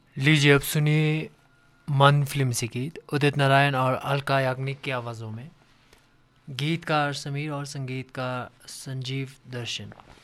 लीजिए अब सुनिए मन फिल्म से गीत उदित नारायण और अलका याग्निक की आवाज़ों में। गीतकार समीर और संगीतकार संजीव दर्शन।